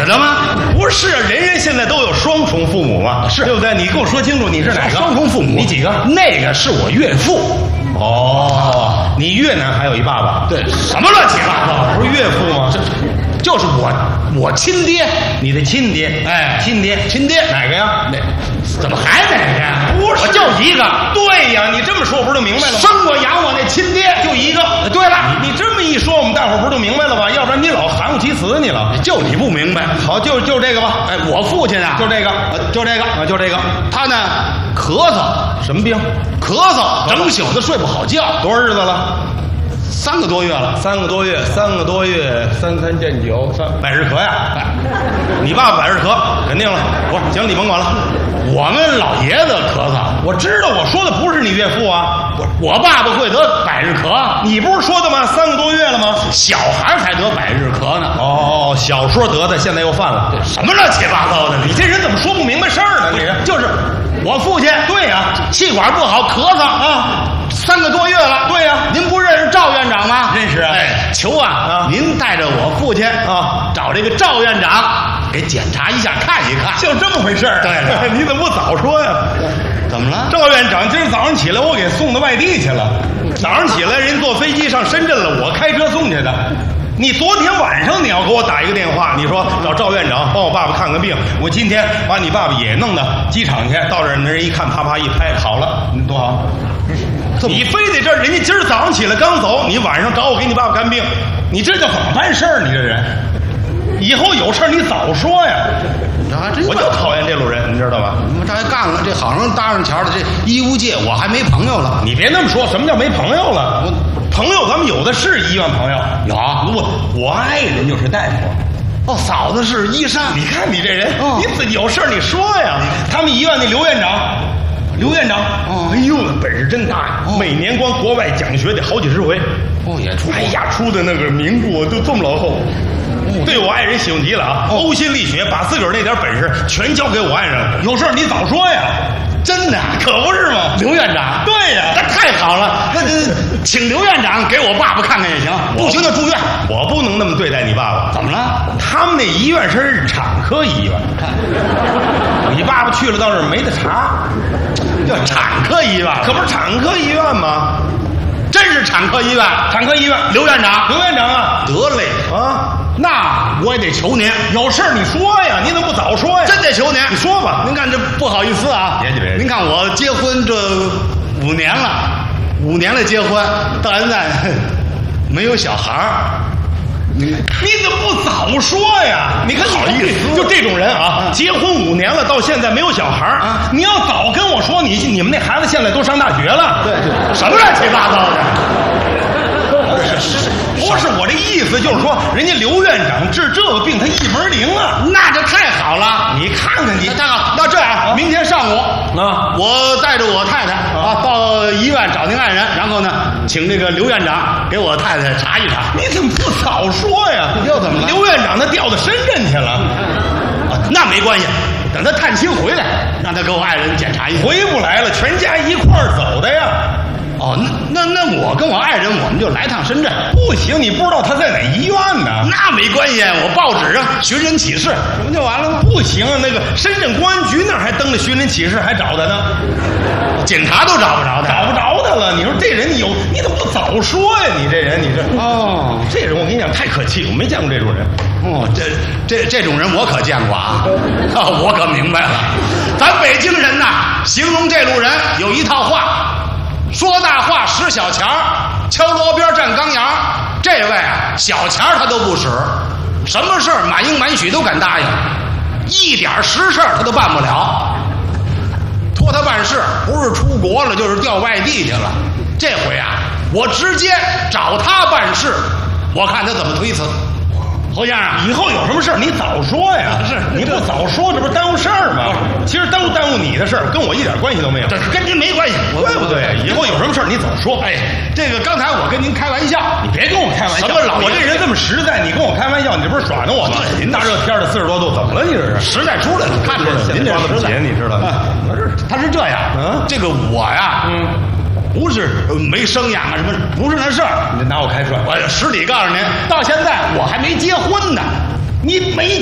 是的吗？ 不是，人人现在都有双重父母嘛， 是对不对？你给我说清楚，你是哪个？ 双重父母， 你几个？ 那个是我岳父。 哦，你越南还有一爸爸？ 对，什么乱七八糟？ 不是岳父吗？ 就是我亲爹， 你的亲爹？ 哎， 亲爹哪个呀？ 那怎么还哪个呀？ 不是， 我就一个。 对呀，你这么说我不是就明白了吗？ 生我养我那亲爹就一个。 对了， 你这么一说，我们大伙不是就明白了吧？要不然你老含糊其辞你了。 就你不明白。 好，就这个吧。 哎，我父亲啊， 就这个， 就这个啊，就这个。 他呢，咳嗽， 什么病？ 咳嗽，整宿的睡不好觉， 多少日子了 ？3个多月了。 3个多月，3三见9，百日咳呀！你爸爸百日咳，肯定了。不是，行，你甭管了。 我们老爷子咳嗽， 我知道，我说的不是你岳父啊。 我爸爸会得百日咳， 你不是说的吗？3个多月了吗？ 小孩才得百日咳呢。 哦，小时候得的，现在又犯了。 什么乱七八糟的？ 你这人怎么说不明白事儿呢？你就是我父亲， 对呀， 气管不好，咳嗽啊，3个多月了。 对呀， 您不认识赵院长吗？ 认识啊。 哎，求啊，您带着我父亲啊，找这个赵院长给检查一下，看一看。 就这么回事儿。 对了， 你怎么不早说呀？ 怎么了？ 赵院长今儿早上起来，我给送到外地去了。早上起来，人坐飞机上深圳了，我开车送去的。你昨天晚上你要给我打一个电话，你说找赵院长帮我爸爸看看病，我今天把你爸爸也弄到机场去，到这儿人一看，啪啪一拍，好了，多好。你非得这人家今儿早上起来刚走，你晚上找我给你爸爸看病，你这叫怎么办事儿？你这人，以后有事儿你早说呀。我就讨厌这路人，你知道吧？ 这还干了，这好像搭上桥了。这医务界我还没朋友了。 你别那么说，什么叫没朋友了？朋友咱们有的是医院朋友。 有， 我爱人就是大夫。 哦，嫂子是医生。 你看你这人， 你自己有事你说呀。他们医院那刘院长，哎呦，那本事真大呀！每年光国外讲学得好几十回。 也出。 哎呀，出的那个名著都这么老厚。对我爱人喜欢极了啊，呕心沥血，把自个儿那点本事全交给我爱人了。有事你早说呀。 真的， 可不是吗？ 刘院长， 对呀， 那太好了。那请刘院长给我爸爸看看也行，不行就住院。 我不能那么对待你爸爸。 怎么了？ 他们那医院是产科医院，你爸爸去了到这儿没得查， 叫产科医院， 可不是产科医院吗？ 真是产科医院， 产科医院。 刘院长啊， 得嘞啊， 那我也得求您， 有事你说呀，你怎么不早说呀？ 真得求您， 你说吧。 您看这不好意思啊， 别， 您看我结婚这5年了，5年了结婚，到现在没有小孩儿。 你怎么不早说呀？你看好意思， 就这种人啊，结婚5年了，到现在没有小孩啊。你要早跟我说，你们那孩子现在都上大学了。 对，什么乱七八糟的？ 不是我这意思，就是说人家刘院长治这个病他一门灵啊， 那就太好了。 你看看你， 太好。那这样，明天上午啊， 我带着我太太到医院找您爱人，然后呢，请这个刘院长给我太太查一查。 你怎么不早说呀？ 又怎么了？ 刘院长他调到深圳去了， 那没关系，等他探亲回来，让他给我爱人检查一下。 回不来了，全家一块儿走的呀。 哦，那我跟我爱人我们就来趟深圳。 不行，你不知道他在哪医院呢？ 那没关系，我报纸上寻人启事，这不就完了吗？ 不行啊，那个深圳公安局那儿还登了寻人启事，还找他呢， 警察都找不着他， 找不着他了。你说这人你怎么不早说呀？你这人，你这这人我跟你讲太可气，我没见过这种人。 这种人我可见过啊，我可明白了。咱北京人呐，形容这路人有一套话。说大话使小钱儿，敲锣边站钢牙。这位啊，小钱儿他都不使，什么事儿满应满许都敢答应，一点实事儿他都办不了。托他办事，不是出国了就是调外地去了。这回啊，我直接找他办事，我看他怎么推辞。侯先生， 以后有什么事儿你早说呀！ 是你不早说，这不是耽误事儿吗？其实都耽误你的事儿，跟我一点关系都没有。 这跟您没关系， 对不对？以后有什么事儿你早说。 哎，这个刚才我跟您开玩笑， 你别跟我开玩笑。 什么老爷子？ 我这人这么实在，你跟我开玩笑，你这不是耍弄我吗？您大热天的40多度，怎么了？你这是实在出来了，看出来了， 您这装的不紧，你知道吗？ 他是这样，这个我呀，不是没生养啊什么，不是那事儿。 你拿我开涮， 我实底告诉您，到现在我还没结婚呢。 你没